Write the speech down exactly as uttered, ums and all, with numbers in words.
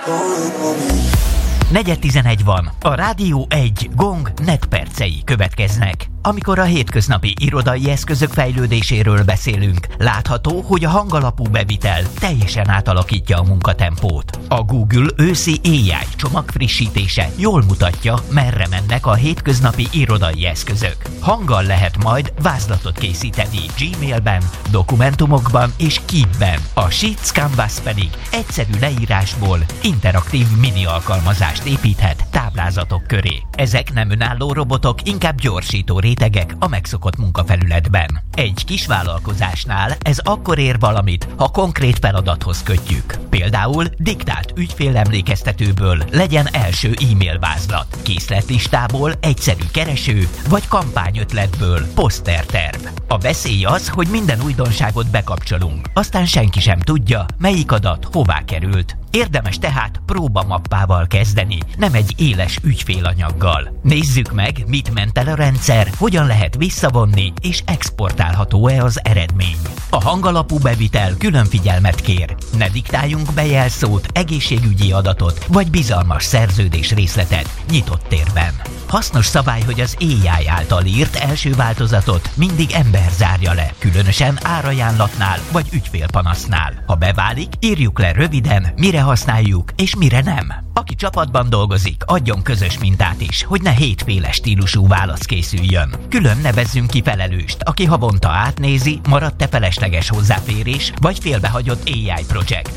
negyven tizenegy van. A Rádió egy Gong netpercei következnek. Amikor a hétköznapi irodai eszközök fejlődéséről beszélünk, látható, hogy a hangalapú bevitel teljesen átalakítja a munkatempót. A Google őszi á i csomag frissítése jól mutatja, merre mennek a hétköznapi irodai eszközök. Hanggal lehet majd vázlatot készíteni Gmailben, dokumentumokban és Keepben. A Sheets Canvas pedig egyszerű leírásból interaktív mini alkalmazást építhet táblázatok köré. Ezek nem önálló robotok, inkább gyorsító rétegek a megszokott munkafelületben. Egy kis vállalkozásnál ez akkor ér valamit, ha konkrét feladathoz kötjük. Például diktált ügyfélemlékeztetőből legyen első e-mail vázlat, készletlistából egyszerű kereső, vagy kampányötletből poszterterv. A veszély az, hogy minden újdonságot bekapcsolunk, aztán senki sem tudja, melyik adat hová került. Érdemes tehát próbamappával kezdeni, nem egy éles ügyfélanyaggal. Nézzük meg, mit ment el a rendszer, hogyan lehet visszavonni, és exportálható-e az eredmény. A hangalapú bevitel külön figyelmet kér. Ne diktáljunk be jelszót, egészségügyi adatot, vagy bizalmas szerződés részletet nyitott térben. Hasznos szabály, hogy az á i által írt első változatot mindig ember zárja le, különösen árajánlatnál vagy ügyfélpanasznál. Ha beválik, írjuk le röviden, mire használjuk és mire nem. Aki csapatban dolgozik, adjon közös mintát is, hogy ne hétféle stílusú válasz készüljön. Külön nevezzünk ki felelőst, aki havonta átnézi, maradt-e felesleges hozzáférés, vagy félbehagyott á i projekt.